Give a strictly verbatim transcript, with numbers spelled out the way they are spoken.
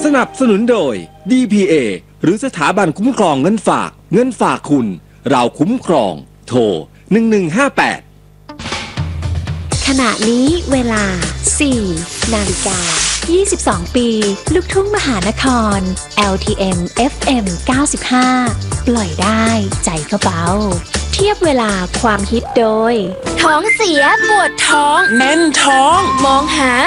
นับสนุนโดย ดี พี เอ หรือสถาบันคุ้มครองเงินฝากเงินฝากคุณเราคุ้มครองโทรหนึ่งหนึ่งห้าแปดขณะนี้เวลาสี่นาฬิกายี่สิบสองปีลูกทุ่งมหานคร แอล ที เอ็ม เอฟ เอ็ม เก้าสิบห้า ปล่อยได้ใจก็เบาเทียบเวลาความฮิตโดยท้องเสียปวดท้องแน่นท้องมองหา